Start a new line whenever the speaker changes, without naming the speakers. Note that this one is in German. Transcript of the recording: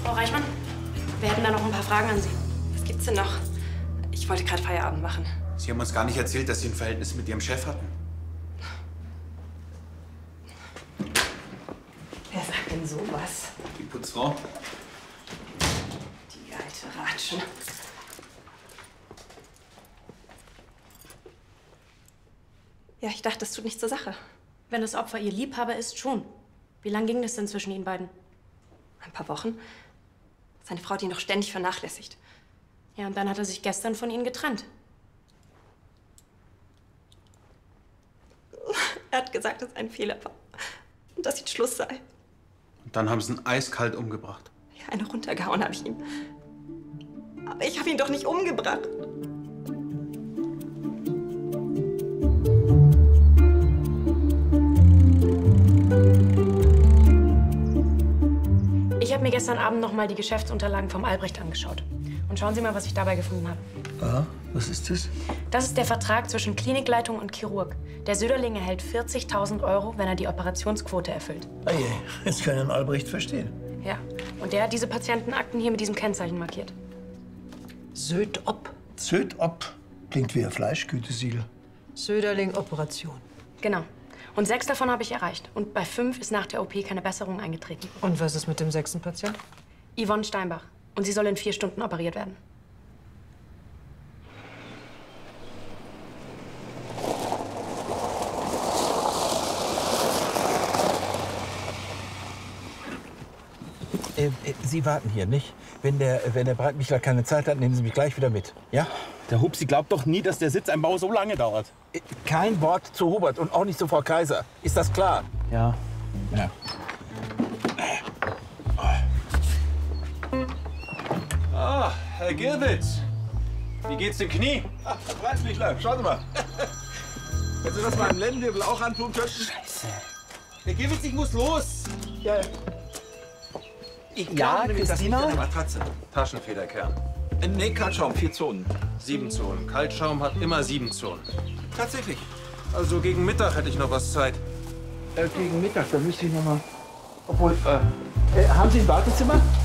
Frau Reichmann, wir hätten da noch ein paar Fragen an Sie.
Was gibt's denn noch? Ich wollte gerade Feierabend machen.
Sie haben uns gar nicht erzählt, dass Sie ein Verhältnis mit Ihrem Chef hatten.
Wer sagt denn sowas?
Die Putzfrau?
Die alte Ratsche. Ja, ich dachte, das tut nichts zur Sache.
Wenn das Opfer Ihr Liebhaber ist, schon. Wie lange ging das denn zwischen Ihnen beiden?
Ein paar Wochen. Seine Frau hat ihn doch ständig vernachlässigt.
Ja, und dann hat er sich gestern von Ihnen getrennt.
Er hat gesagt, dass es ein Fehler war. Und dass jetzt Schluss sei.
Und dann haben Sie ihn eiskalt umgebracht.
Ja, eine runtergehauen habe ich ihm. Aber ich habe ihn doch nicht umgebracht.
Ich habe mir gestern Abend noch mal die Geschäftsunterlagen vom Albrecht angeschaut. Und schauen Sie mal, was ich dabei gefunden habe.
Aha, was ist das?
Das ist der Vertrag zwischen Klinikleitung und Chirurg. Der Söderling erhält 40.000 €, wenn er die Operationsquote erfüllt.
Ah je, jetzt kann ich den Albrecht verstehen.
Ja, und der hat diese Patientenakten hier mit diesem Kennzeichen markiert.
Södop.
Södop klingt wie ein Fleischgütesiegel.
Söderling Operation.
Genau. Und 6 davon habe ich erreicht. Und bei 5 ist nach der OP keine Besserung eingetreten.
Und was ist mit dem 6. Patient?
Yvonne Steinbach. Und sie soll in 4 Stunden operiert werden.
Sie warten hier, nicht? Wenn der Breitmichler keine Zeit hat, nehmen Sie mich gleich wieder mit. Ja?
Der Hupsi glaubt doch nie, dass der Sitzeinbau so lange dauert.
Kein Wort zu Hubert und auch nicht zu Frau Kaiser. Ist das klar?
Ja.
Ja.
Ah, Herr Girwitz. Wie geht's dem Knie?
Ach, Herr Breitmichler, schauen Sie mal. Wenn Sie das meinem Lendenwirbel auch antun könnten.
Scheiße.
Herr Girwitz, ich muss los. Ja, ja. Ich
Ja,
nämlich, das liegt
Christina?
an der Matratze.
Taschenfederkern.
Nee, Kaltschaum, 4 Zonen.
7 Zonen. Kaltschaum hat immer 7 Zonen.
Tatsächlich.
Also gegen Mittag hätte ich noch was Zeit.
Gegen Mittag, dann müsste ich noch mal... Obwohl, haben Sie ein Wartezimmer?